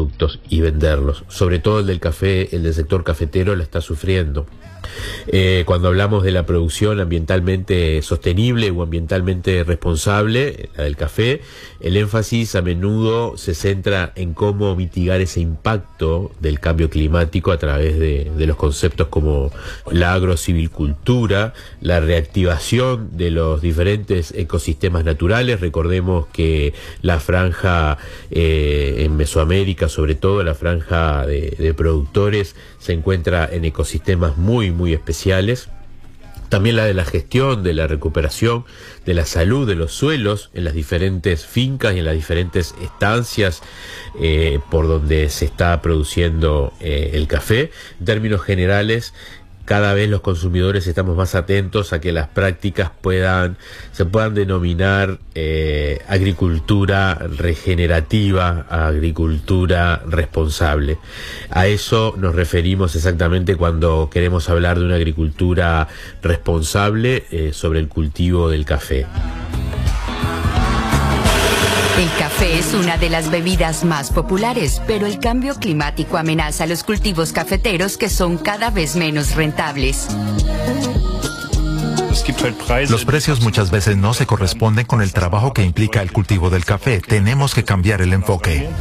productos y venderlos. Sobre todo el del café, el del sector cafetero la está sufriendo. Cuando hablamos de la producción ambientalmente sostenible o ambientalmente responsable, la del café, el énfasis a menudo se centra en cómo mitigar ese impacto del cambio climático a través de los conceptos como la agrosilvicultura, la reactivación de los diferentes ecosistemas naturales. Recordemos que la franja en Mesoamérica, sobre todo la franja de productores, se encuentra en ecosistemas muy especiales. También la de la gestión, de la recuperación, de la salud de los suelos en las diferentes fincas y en las diferentes estancias por donde se está produciendo el café. En términos generales, cada vez los consumidores estamos más atentos a que las prácticas se puedan denominar agricultura regenerativa, agricultura responsable. A eso nos referimos exactamente cuando queremos hablar de una agricultura responsable sobre el cultivo del café. El café es una de las bebidas más populares, pero el cambio climático amenaza los cultivos cafeteros, que son cada vez menos rentables. Los precios muchas veces no se corresponden con el trabajo que implica el cultivo del café. Tenemos que cambiar el enfoque.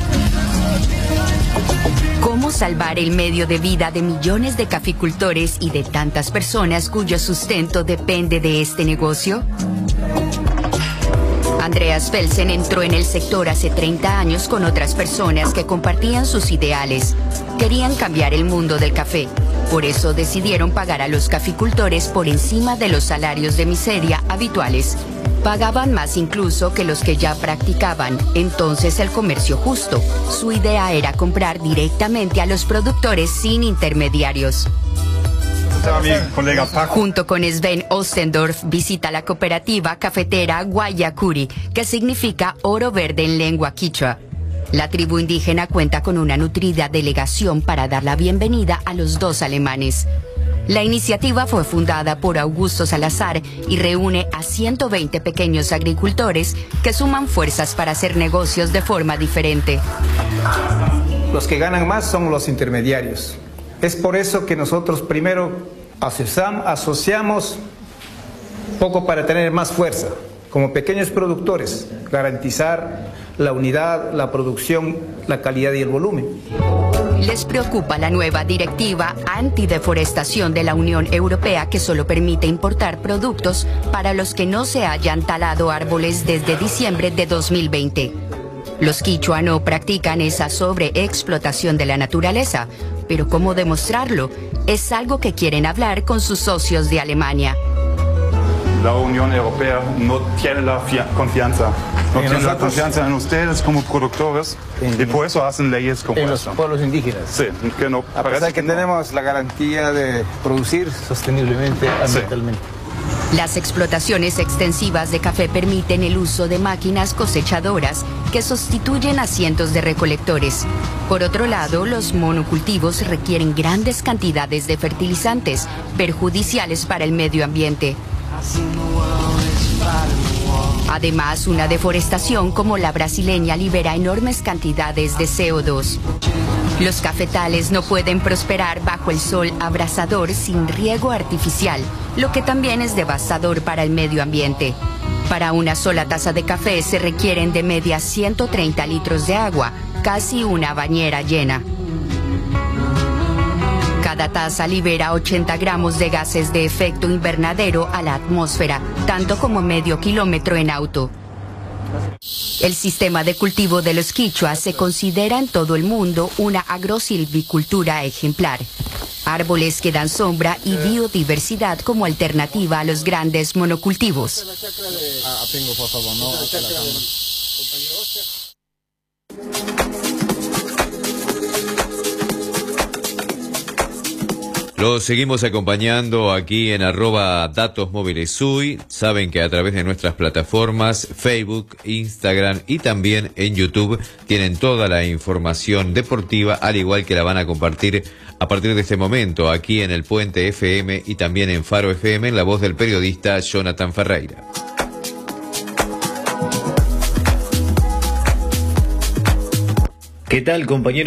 ¿Cómo salvar el medio de vida de millones de caficultores y de tantas personas cuyo sustento depende de este negocio? Andreas Felsen entró en el sector hace 30 años con otras personas que compartían sus ideales. Querían cambiar el mundo del café. Por eso decidieron pagar a los caficultores por encima de los salarios de miseria habituales. Pagaban más incluso que los que ya practicaban entonces el comercio justo. Su idea era comprar directamente a los productores sin intermediarios. Junto con Sven Ostendorf visita la cooperativa cafetera Guayacuri, que significa oro verde en lengua quichua. La tribu indígena cuenta con una nutrida delegación para dar la bienvenida a los dos alemanes. La iniciativa fue fundada por Augusto Salazar y reúne a 120 pequeños agricultores que suman fuerzas para hacer negocios de forma diferente. Los que ganan más son los intermediarios. Es por eso que nosotros primero asociamos poco para tener más fuerza. Como pequeños productores, garantizar la unidad, la producción, la calidad y el volumen. Les preocupa la nueva directiva antideforestación de la Unión Europea, que solo permite importar productos para los que no se hayan talado árboles desde diciembre de 2020. Los quichua no practican esa sobreexplotación de la naturaleza, pero ¿cómo demostrarlo? Es algo que quieren hablar con sus socios de Alemania. La Unión Europea no tiene la confianza. No tiene la confianza en ustedes como productores y por eso hacen leyes como en los pueblos indígenas. Sí, que no. A pesar que tenemos la garantía de producir sosteniblemente ambientalmente. Las explotaciones extensivas de café permiten el uso de máquinas cosechadoras que sustituyen a cientos de recolectores. Por otro lado, los monocultivos requieren grandes cantidades de fertilizantes, perjudiciales para el medio ambiente. Además, una deforestación como la brasileña libera enormes cantidades de CO2. Los cafetales no pueden prosperar bajo el sol abrasador sin riego artificial, lo que también es devastador para el medio ambiente. Para una sola taza de café se requieren de media 130 litros de agua, casi una bañera llena. Cada taza libera 80 gramos de gases de efecto invernadero a la atmósfera, tanto como medio kilómetro en auto. El sistema de cultivo de los quichua se considera en todo el mundo una agrosilvicultura ejemplar. Árboles que dan sombra y biodiversidad como alternativa a los grandes monocultivos. Los seguimos acompañando aquí en @datosmóvilesui. Saben que a través de nuestras plataformas Facebook, Instagram y también en YouTube tienen toda la información deportiva, al igual que la van a compartir a partir de este momento aquí en el Puente FM y también en Faro FM, en la voz del periodista Jonathan Ferreira. ¿Qué tal, compañeros?